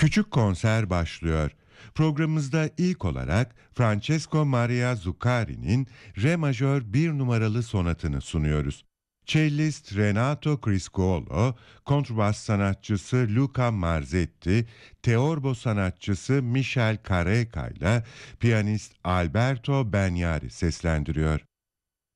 Küçük konser başlıyor. Programımızda ilk olarak Francesco Maria Zuccari'nin Re majör bir numaralı sonatını sunuyoruz. Cellist Renato Criscuolo, kontrbas sanatçısı Luca Marzetti, teorbo sanatçısı Michel Careca ile piyanist Alberto Beniari seslendiriyor.